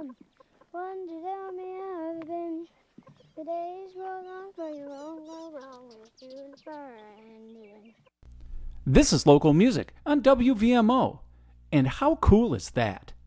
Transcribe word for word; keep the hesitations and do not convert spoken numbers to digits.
around. Won't you tell me how it's been? The days roll on, but you won't go wrong with you burning. This is local music on W V M O. And how cool is that?